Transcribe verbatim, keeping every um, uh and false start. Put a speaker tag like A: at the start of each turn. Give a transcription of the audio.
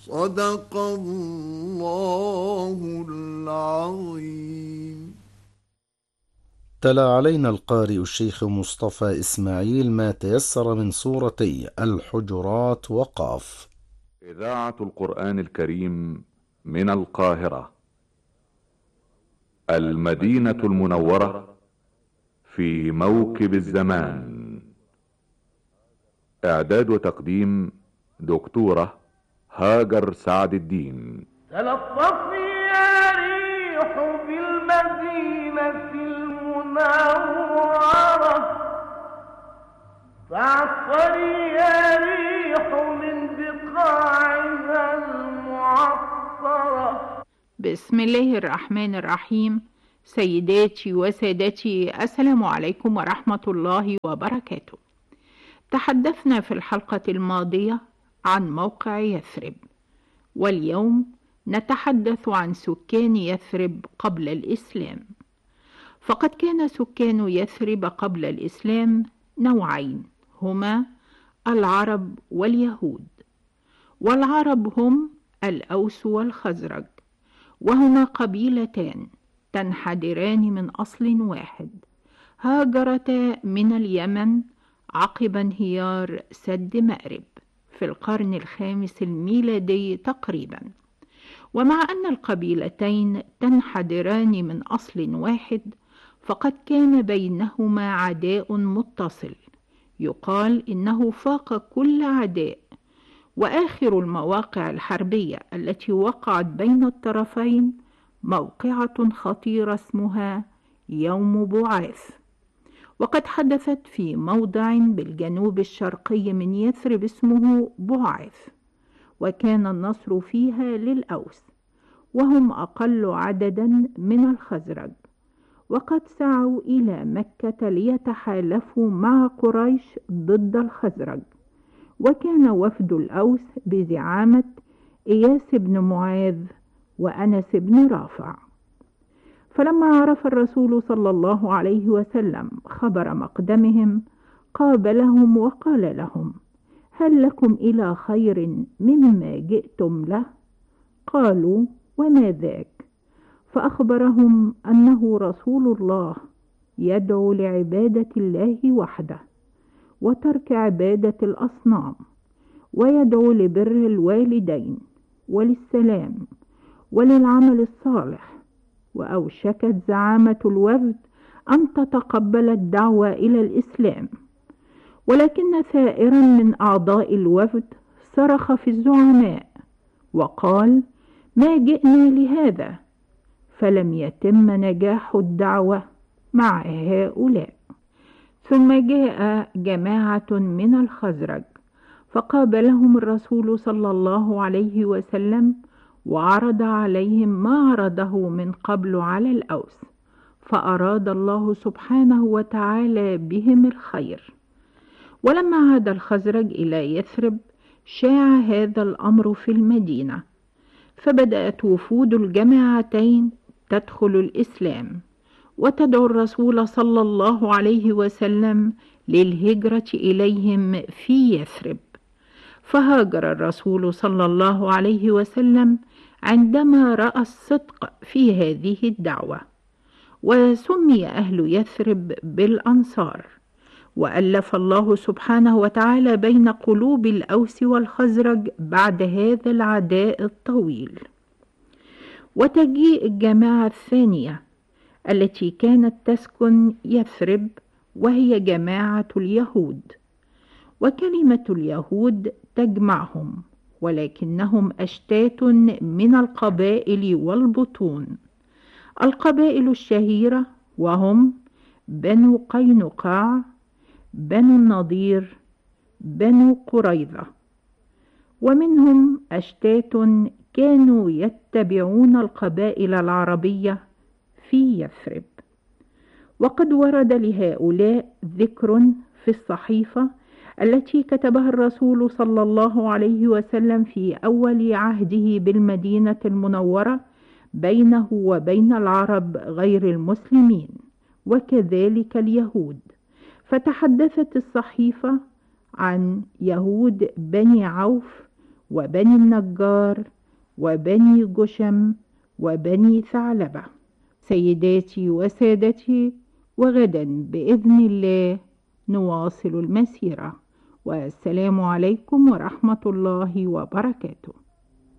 A: صدق الله العظيم.
B: تلا علينا القارئ الشيخ مصطفى إسماعيل ما تيسر من سورتي الحجرات وقاف.
C: إذاعة القرآن الكريم من القاهرة، المدينة المنورة، في موكب الزمان. إعداد وتقديم دكتورة هاجر سعد الدين.
D: تلطفي يا ريح بالمدينة المنورة، فاعصري يا ريح من بقاعها المعطرة.
E: بسم الله الرحمن الرحيم. سيداتي وسادتي، السلام عليكم ورحمة الله وبركاته. تحدثنا في الحلقة الماضية عن موقع يثرب، واليوم نتحدث عن سكان يثرب قبل الإسلام. فقد كان سكان يثرب قبل الإسلام نوعين، هما العرب واليهود. والعرب هم الأوس والخزرج، وهما قبيلتان تنحدران من أصل واحد، هاجرتا من اليمن عقب انهيار سد مأرب في القرن الخامس الميلادي تقريبا. ومع أن القبيلتين تنحدران من أصل واحد، فقد كان بينهما عداء متصل يقال إنه فاق كل عداء. وآخر المواقع الحربية التي وقعت بين الطرفين موقعة خطيرة اسمها يوم بعاث، وقد حدثت في موضع بالجنوب الشرقي من يثرب اسمه بعاث، وكان النصر فيها للأوس، وهم أقل عددا من الخزرج، وقد سعوا إلى مكة ليتحالفوا مع قريش ضد الخزرج. وكان وفد الأوس بزعامة إياس بن معاذ وأنس بن رافع. فلما عرف الرسول صلى الله عليه وسلم خبر مقدمهم قابلهم وقال لهم: هل لكم إلى خير مما جئتم له؟ قالوا: وما ذاك؟ فأخبرهم أنه رسول الله يدعو لعبادة الله وحده وترك عبادة الأصنام، ويدعو لبر الوالدين وللسلام وللعمل الصالح. وأوشكت زعامة الوفد أن تتقبل الدعوة إلى الإسلام، ولكن ثائرا من أعضاء الوفد صرخ في الزعماء وقال: ما جئنا لهذا. فلم يتم نجاح الدعوة مع هؤلاء. ثم جاء جماعة من الخزرج فقابلهم الرسول صلى الله عليه وسلم وعرض عليهم ما عرضه من قبل على الأوس، فأراد الله سبحانه وتعالى بهم الخير. ولما عاد الخزرج إلى يثرب شاع هذا الأمر في المدينة، فبدأت وفود الجماعتين تدخل الإسلام وتدعو الرسول صلى الله عليه وسلم للهجرة إليهم في يثرب. فهاجر الرسول صلى الله عليه وسلم عندما رأى الصدق في هذه الدعوة، وسمي أهل يثرب بالأنصار. وألف الله سبحانه وتعالى بين قلوب الأوس والخزرج بعد هذا العداء الطويل. وتجيء الجماعة الثانية التي كانت تسكن يثرب، وهي جماعة اليهود. وكلمة اليهود تجمعهم، ولكنهم أشتات من القبائل والبطون. القبائل الشهيرة وهم بنو قينقاع، بنو النضير، بنو قريظة. ومنهم أشتات كانوا يتبعون القبائل العربية في يثرب. وقد ورد لهؤلاء ذكر في الصحيفة التي كتبها الرسول صلى الله عليه وسلم في أول عهده بالمدينة المنورة بينه وبين العرب غير المسلمين، وكذلك اليهود. فتحدثت الصحيفة عن يهود بني عوف وبني النجار وبني جشم وبني ثعلبة. سيداتي وسادتي، وغدا بإذن الله نواصل المسيرة، والسلام عليكم ورحمة الله وبركاته.